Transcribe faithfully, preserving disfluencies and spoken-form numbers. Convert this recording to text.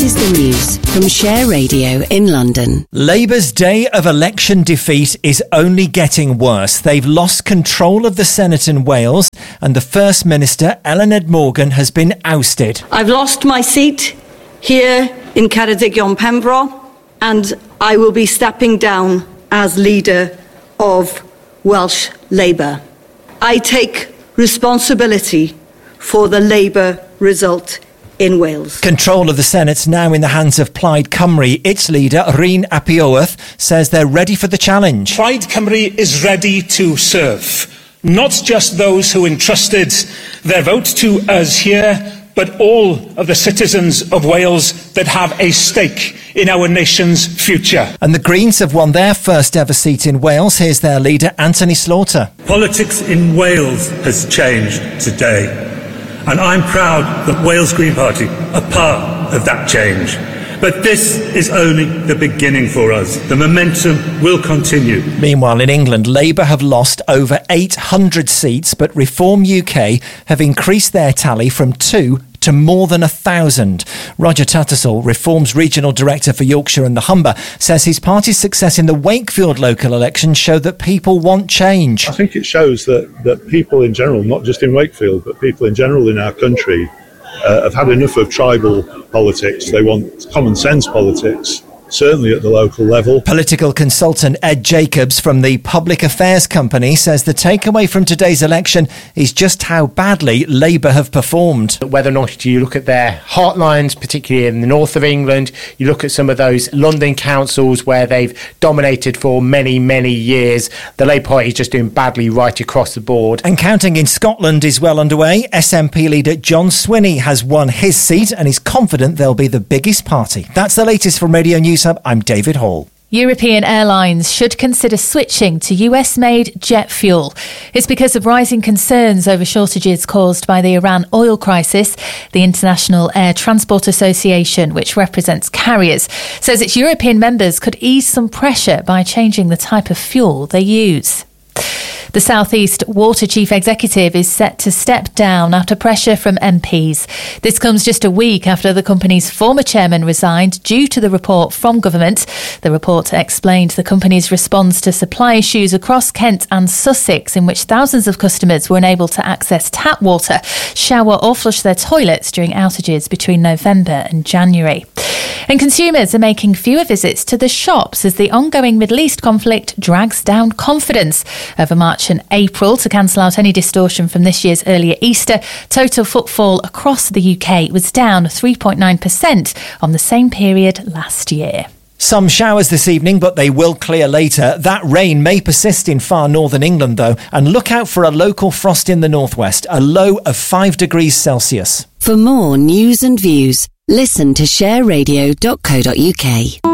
is the news from Share Radio in London. Labour's day of election defeat is only getting worse. They've lost control of the Senate in Wales and the First Minister, Eluned Morgan, has been ousted. I've lost my seat here in Ceredigion Pembroke and I will be stepping down as leader of Welsh Labour. I take responsibility for the Labour result in Wales. Control of the Senate's now in the hands of Plaid Cymru. Its leader, Rhun ap Iorwerth, says they're ready for the challenge. Plaid Cymru is ready to serve, not just those who entrusted their vote to us here, but all of the citizens of Wales that have a stake in our nation's future. And the Greens have won their first ever seat in Wales. Here's their leader, Anthony Slaughter. Politics in Wales has changed today, and I'm proud that Wales Green Party are part of that change. But this is only the beginning for us. The momentum will continue. Meanwhile, in England, Labour have lost over eight hundred seats, but Reform U K have increased their tally from two to more than a thousand. Roger Tattersall, Reform's regional director for Yorkshire and the Humber, says his party's success in the Wakefield local election showed that people want change. I think it shows that, that people in general, not just in Wakefield, but people in general in our country, uh, have had enough of tribal politics. They want common sense politics, certainly at the local level. Political consultant Ed Jacobs from the Public Affairs Company says the takeaway from today's election is just how badly Labour have performed. Whether or not you look at their heartlines, particularly in the north of England, you look at some of those London councils where they've dominated for many, many years, the Labour Party is just doing badly right across the board. And counting in Scotland is well underway. S N P leader John Swinney has won his seat and is confident they'll be the biggest party. That's the latest from Radio News Hub. I'm David Hall. European airlines should consider switching to U S-made jet fuel. It's because of rising concerns over shortages caused by the Iran oil crisis. The International Air Transport Association, which represents carriers, says its European members could ease some pressure by changing the type of fuel they use. The South East Water Chief Executive is set to step down after pressure from M Ps. This comes just a week after the company's former chairman resigned due to the report from government. The report explained the company's response to supply issues across Kent and Sussex, in which thousands of customers were unable to access tap water, shower or flush their toilets during outages between November and January. And consumers are making fewer visits to the shops as the ongoing Middle East conflict drags down confidence. Over March and April, to cancel out any distortion from this year's earlier Easter, total footfall across the U K was down three point nine percent on the same period last year. Some showers this evening, but they will clear later. That rain may persist in far northern England, though, and look out for a local frost in the northwest, a low of five degrees Celsius. For more news and views, listen to share radio dot co dot uk.